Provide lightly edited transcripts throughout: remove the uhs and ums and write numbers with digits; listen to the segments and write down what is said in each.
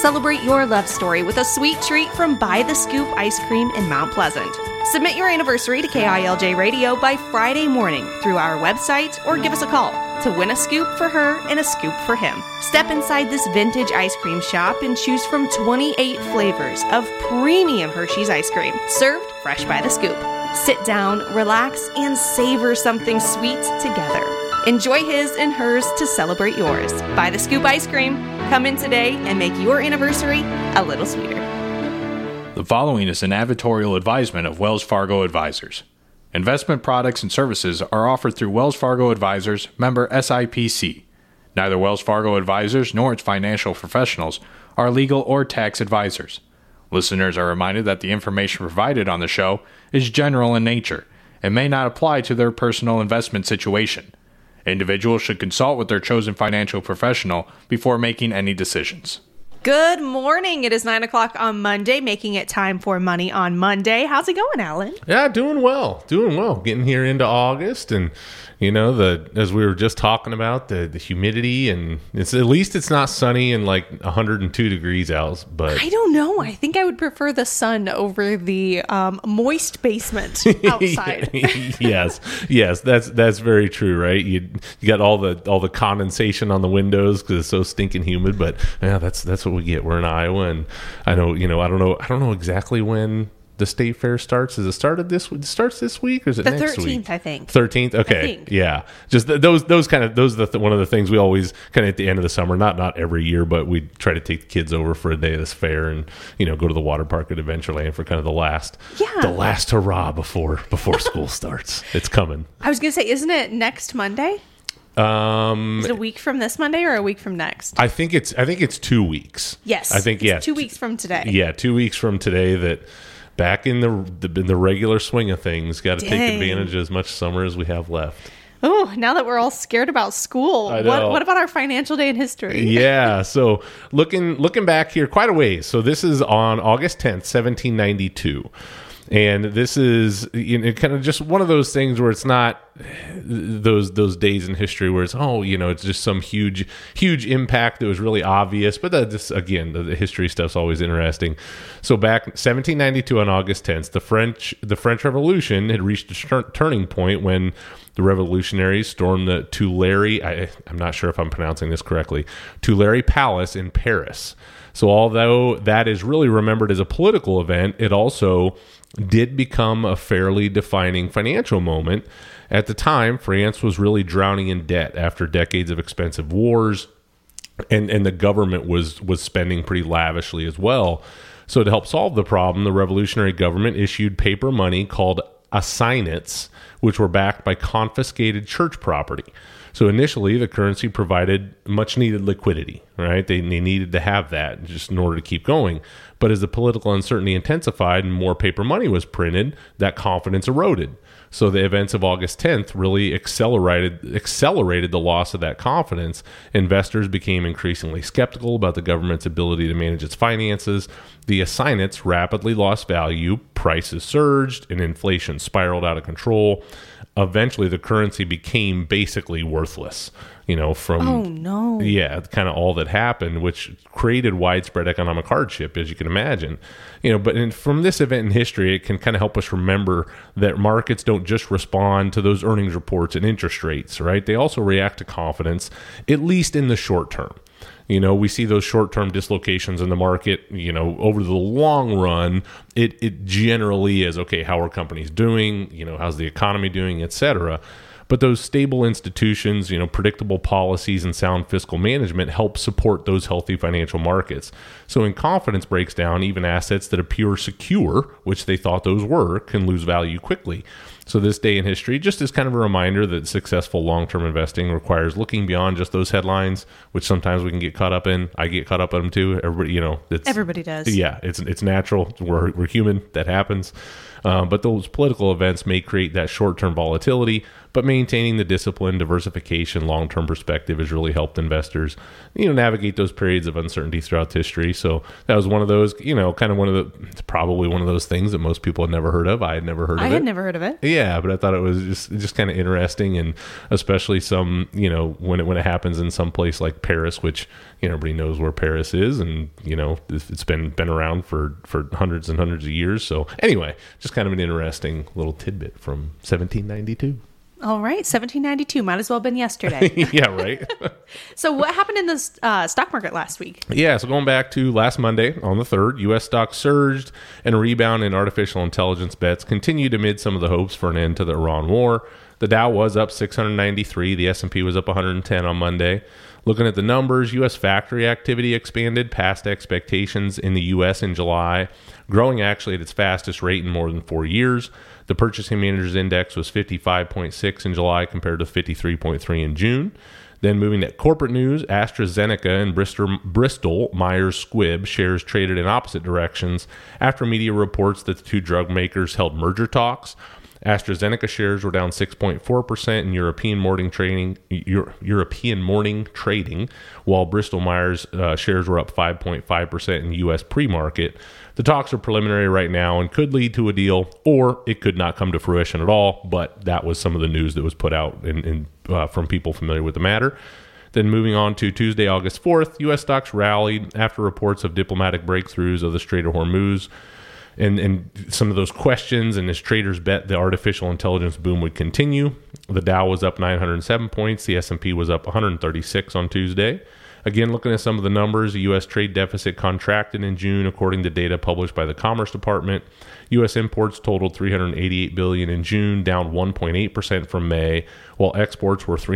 Celebrate your love story with a sweet treat from By the Scoop Ice Cream in Mount Pleasant. Submit your anniversary to KILJ Radio by Friday morning through our website or give us a call to win a scoop for her and a scoop for him. Step inside this vintage ice cream shop and choose from 28 flavors of premium Hershey's ice cream, served fresh by the scoop. Sit down, relax, and savor something sweet together. Enjoy his and hers to celebrate yours. By the Scoop Ice Cream. Come in today and make your anniversary a little sweeter. The following is an advertorial advisement of Wells Fargo Advisors. Investment products and services are offered through Wells Fargo Advisors, member SIPC. Neither Wells Fargo Advisors nor its financial professionals are legal or tax advisors. Listeners are reminded that the information provided on the show is general in nature and may not apply to their personal investment situation. Individuals should consult with their chosen financial professional before making any decisions. Good morning. It is 9 o'clock on Monday, making it time for Money on Monday. How's it going, Alan? Yeah, doing well. Getting here into August, and as we were just talking about, the humidity, and at least it's not sunny and like 102 degrees out. But I don't know. I think I would prefer the sun over the moist basement outside. yes, that's very true, right? You got all the condensation on the windows because it's so stinking humid. But yeah, that's what we get. We're in Iowa, and I don't know exactly when the state fair starts. Is it started this? It starts this week, or is it next week? The 13th, I think. 13th. Okay, yeah. Just those one of the things we always kind of at the end of the summer. Not every year, but we try to take the kids over for a day of this fair, and go to the water park at Adventureland for kind of the last hurrah before school starts. It's coming. I was gonna say, isn't it next Monday? Is it a week from this Monday or a week from next? I think it's 2 weeks. Yes, I think it's 2 weeks from today. Yeah, 2 weeks from today. That back in the regular swing of things. Got to take advantage of as much summer as we have left. Oh, now that we're all scared about school, what about our financial day in history? Yeah, so looking back here quite a ways. So this is on August 10th, 1792. And this is kind of just one of those things where it's not those days in history where it's it's just some huge impact that was really obvious. But the history stuff's always interesting. So back 1792 on August 10th, the French Revolution had reached a turning point when the revolutionaries stormed the Tuileries. I'm not sure if I'm pronouncing this correctly. Tuileries Palace in Paris. So although that is really remembered as a political event, it also did become a fairly defining financial moment. At the time, France was really drowning in debt after decades of expensive wars, and the government was spending pretty lavishly as well. So to help solve the problem, the revolutionary government issued paper money called assignats, which were backed by confiscated church property. So initially, the currency provided much-needed liquidity, right? They needed to have that just in order to keep going. But as the political uncertainty intensified and more paper money was printed, that confidence eroded. So the events of August 10th really accelerated the loss of that confidence. Investors became increasingly skeptical about the government's ability to manage its finances. The assignats rapidly lost value, prices surged, and inflation spiraled out of control. Eventually, the currency became basically worthless, kind of all that happened, which created widespread economic hardship, as you can imagine. But from this event in history, it can kind of help us remember that markets don't just respond to those earnings reports and interest rates, right? They also react to confidence, at least in the short term. We see those short-term dislocations in the market, over the long run, it generally is, okay, how are companies doing? How's the economy doing, et cetera. But those stable institutions, predictable policies and sound fiscal management help support those healthy financial markets. So when confidence breaks down, even assets that appear secure, which they thought those were, can lose value quickly. So this day in history just is kind of a reminder that successful long-term investing requires looking beyond just those headlines, which sometimes we can get caught up in. I get caught up in them too. Everybody does. Yeah, it's natural. We're human. That happens. But those political events may create that short-term volatility. but maintaining the discipline, diversification, long-term perspective has really helped investors, navigate those periods of uncertainty throughout history. So that was one of those, probably one of those things that most people had never heard of. I had never heard of it. I had never heard of it. Yeah, but I thought it was just kind of interesting, and especially some, when it happens in some place like Paris, which everybody knows where Paris is, and it's been around for hundreds and hundreds of years. So anyway, just kind of an interesting little tidbit from 1792. All right, 1792 might as well have been yesterday. Yeah, right. So what happened in the stock market last week? Yeah, so going back to last Monday on the 3rd, U.S. stocks surged, and a rebound in artificial intelligence bets continued amid some of the hopes for an end to the Iran war. The Dow was up 693. The S&P was up 110 on Monday. Looking at the numbers, U.S. factory activity expanded past expectations in the U.S. in July, growing actually at its fastest rate in more than 4 years. The Purchasing Managers Index was 55.6 in July compared to 53.3 in June. Then moving to corporate news, AstraZeneca and Bristol Myers Squibb shares traded in opposite directions after media reports that the two drug makers held merger talks. AstraZeneca shares were down 6.4% in European morning trading, while Bristol Myers shares were up 5.5% in U.S. pre-market. The talks are preliminary right now and could lead to a deal, or it could not come to fruition at all, but that was some of the news that was put out from people familiar with the matter. Then moving on to Tuesday, August 4th, U.S. stocks rallied after reports of diplomatic breakthroughs of the Strait of Hormuz. And some of those questions, and as traders bet the artificial intelligence boom would continue. The Dow was up 907 points. The S&P was up 136 on Tuesday. Again, looking at some of the numbers, the U.S. trade deficit contracted in June, according to data published by the Commerce Department. U.S. imports totaled $388 billion in June, down 1.8% from May, while exports were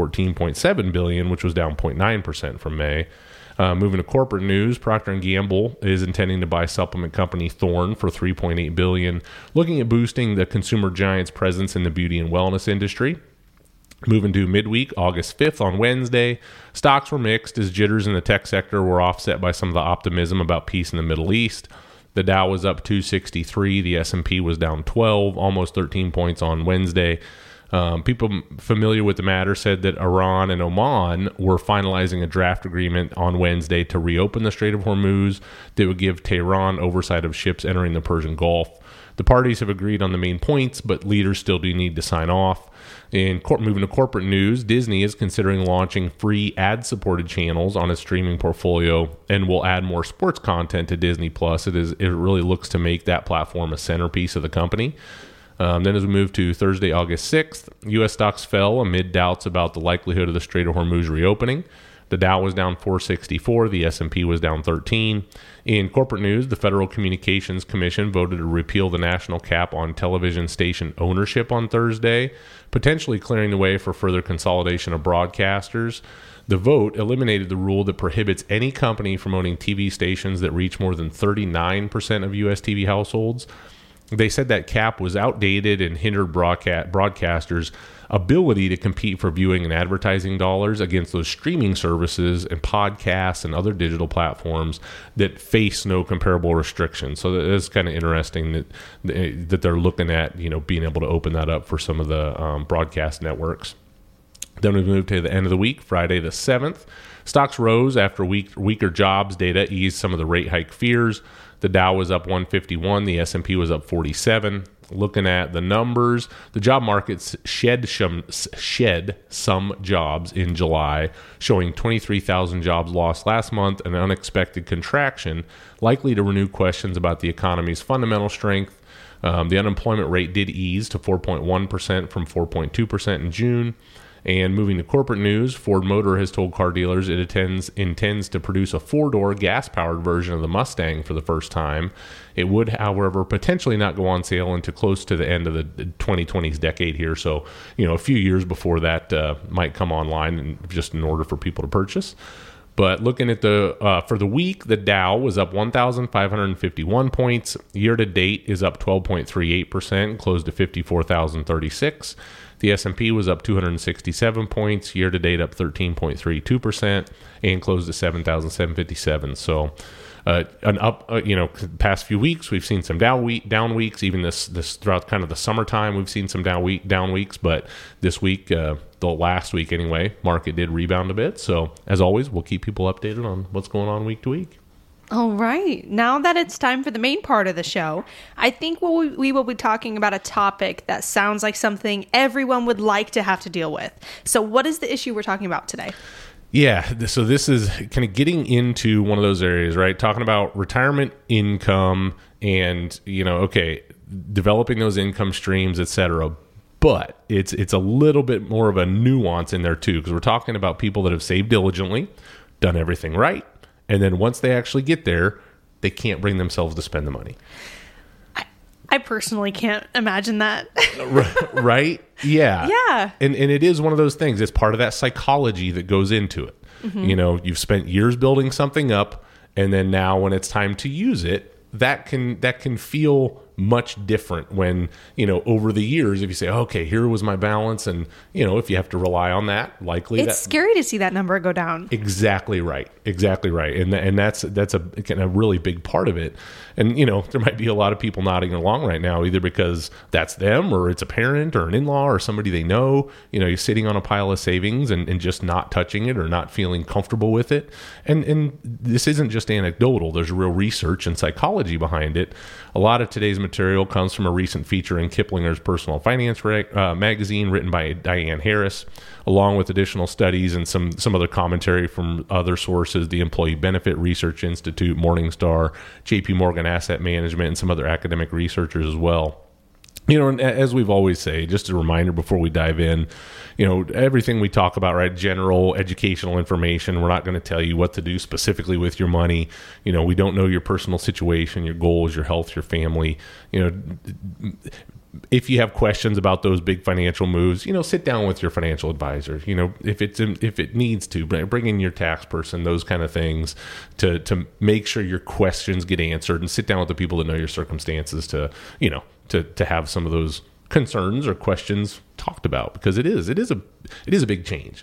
$314.7 billion, which was down 0.9% from May. Moving to corporate news, Procter & Gamble is intending to buy supplement company Thorne for $3.8 billion, looking at boosting the consumer giant's presence in the beauty and wellness industry. Moving to midweek, August 5th on Wednesday, stocks were mixed as jitters in the tech sector were offset by some of the optimism about peace in the Middle East. The Dow was up 263, the S&P was down 12, almost 13 points on Wednesday. People familiar with the matter said that Iran and Oman were finalizing a draft agreement on Wednesday to reopen the Strait of Hormuz that would give Tehran oversight of ships entering the Persian Gulf. The parties have agreed on the main points, but leaders still do need to sign off. Moving to corporate news, Disney is considering launching free ad-supported channels on its streaming portfolio and will add more sports content to Disney+. It really looks to make that platform a centerpiece of the company. Then as we move to Thursday, August 6th, U.S. stocks fell amid doubts about the likelihood of the Strait of Hormuz reopening. The Dow was down 464, the S&P was down 13. In corporate news, the Federal Communications Commission voted to repeal the national cap on television station ownership on Thursday, potentially clearing the way for further consolidation of broadcasters. The vote eliminated the rule that prohibits any company from owning TV stations that reach more than 39% of U.S. TV households. They said that cap was outdated and hindered broadcasters' ability to compete for viewing and advertising dollars against those streaming services and podcasts and other digital platforms that face no comparable restrictions. So it's kind of interesting that they're looking at being able to open that up for some of the broadcast networks. Then we move to the end of the week, Friday the 7th. Stocks rose after weaker jobs data eased some of the rate hike fears. The Dow was up 151. The S&P was up 47. Looking at the numbers, the job market shed some jobs in July, showing 23,000 jobs lost last month, an unexpected contraction, likely to renew questions about the economy's fundamental strength. The unemployment rate did ease to 4.1% from 4.2% in June. And moving to corporate news, Ford Motor has told car dealers it intends to produce a four-door gas-powered version of the Mustang for the first time. It would, however, potentially not go on sale until close to the end of the 2020s decade here. So, a few years before that might come online, and just in order for people to purchase. But looking at for the week, the Dow was up 1,551 points. Year to date is up 12.38%, closed to 54,036. The S&P was up 267 points, year to date up 13.32%, and closed at 7,757. So past few weeks we've seen some down weeks. Even this throughout kind of the summertime, we've seen some down weeks. But this week, the last week anyway, market did rebound a bit. So as always, we'll keep people updated on what's going on week to week. All right. Now that it's time for the main part of the show, I think we will be talking about a topic that sounds like something everyone would like to have to deal with. So what is the issue we're talking about today? Yeah, so this is kind of getting into one of those areas, right? Talking about retirement income and, developing those income streams, et cetera. But it's a little bit more of a nuance in there too, because we're talking about people that have saved diligently, done everything right, and then once they actually get there, they can't bring themselves to spend the money. I personally can't imagine that. Right? Yeah. Yeah. And it is one of those things. It's part of that psychology that goes into it. Mm-hmm. You've spent years building something up, and then now when it's time to use it, that can feel much different when, over the years, if you say, okay, here was my balance. And, if you have to rely on that, likely it's scary to see that number go down. Exactly right. And that's a kind of really big part of it. And, there might be a lot of people nodding along right now, either because that's them or it's a parent or an in-law or somebody they know. You're sitting on a pile of savings and just not touching it or not feeling comfortable with it. And this isn't just anecdotal. There's real research and psychology behind it. A lot of today's material comes from a recent feature in Kiplinger's Personal Finance magazine written by Diane Harris, along with additional studies and some other commentary from other sources, the Employee Benefit Research Institute, Morningstar, JP Morgan Asset Management, and some other academic researchers as well. As we've always say, just a reminder before we dive in, everything we talk about, right? General educational information. We're not going to tell you what to do specifically with your money. We don't know your personal situation, your goals, your health, your family. If you have questions about those big financial moves, sit down with your financial advisor. If it needs to, bring in your tax person, those kind of things to make sure your questions get answered, and sit down with the people that know your circumstances to have some of those concerns or questions talked about, because it is a big change.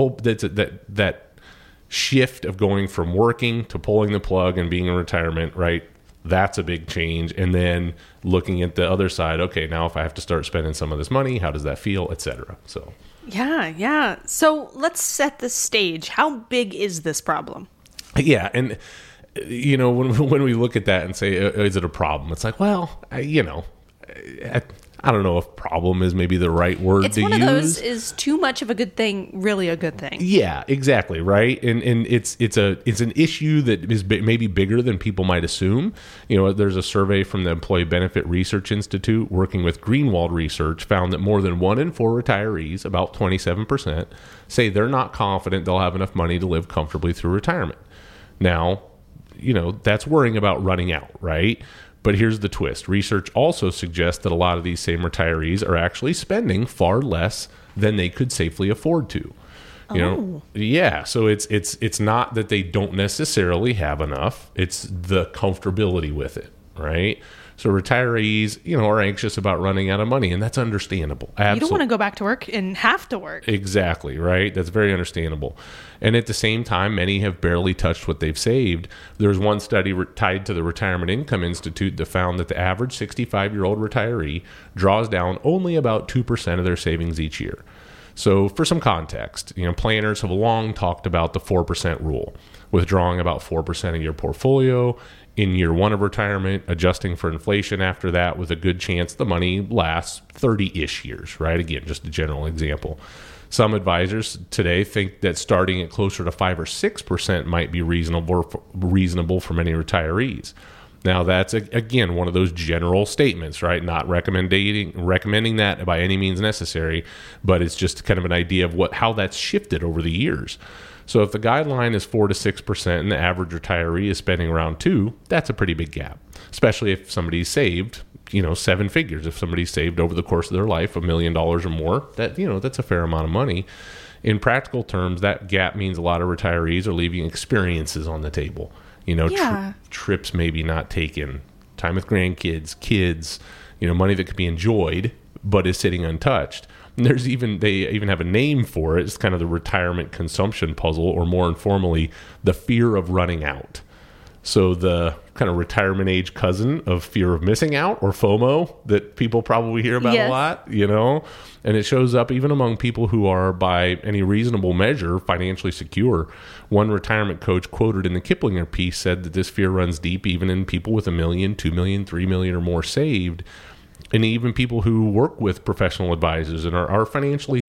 That shift of going from working to pulling the plug and being in retirement, right? That's a big change. And then looking at the other side, okay, now if I have to start spending some of this money, how does that feel, et cetera? So yeah. So let's set the stage. How big is this problem? Yeah, and when we look at that and say, is it a problem? It's like, well, I don't know if problem is maybe the right word to use. It's one of those, is too much of a good thing really a good thing? Yeah, exactly, right? And it's an issue that is maybe bigger than people might assume. There's a survey from the Employee Benefit Research Institute working with Greenwald Research found that more than 1 in 4 retirees, about 27%, say they're not confident they'll have enough money to live comfortably through retirement. Now, that's worrying about running out, right? But here's the twist. Research also suggests that a lot of these same retirees are actually spending far less than they could safely afford to. Yeah. So it's not that they don't necessarily have enough. It's the comfortability with it, right? So retirees, are anxious about running out of money, and that's understandable. Absolutely. You don't want to go back to work and have to work. Exactly, right? That's very understandable. And at the same time, many have barely touched what they've saved. There's one study tied to the Retirement Income Institute that found that the average 65-year-old retiree draws down only about 2% of their savings each year. So for some context, planners have long talked about the 4% rule, withdrawing about 4% of your portfolio in year one of retirement, adjusting for inflation after that, with a good chance the money lasts 30-ish years, right? Again, just a general example. Some advisors today think that starting at closer to 5 or 6% might be reasonable for many retirees. Now, that's, again, one of those general statements, right? Not recommending that by any means necessary, but it's just kind of an idea of how that's shifted over the years. So if the guideline is 4 to 6% and the average retiree is spending around 2%, that's a pretty big gap, especially if somebody's saved, 7 figures. If somebody's saved over the course of their life $1 million or more, that's a fair amount of money. In practical terms, that gap means a lot of retirees are leaving experiences on the table. Trips maybe not taken, time with grandkids, kids, money that could be enjoyed but is sitting untouched. And they even have a name for it. It's kind of the retirement consumption puzzle, or more informally, the fear of running out. So the kind of retirement age cousin of fear of missing out, or FOMO, that people probably hear about a lot, and it shows up even among people who are, by any reasonable measure, financially secure. One retirement coach quoted in the Kiplinger piece said that this fear runs deep even in people with $1 million, $2 million, $3 million or more saved, and even people who work with professional advisors and are financially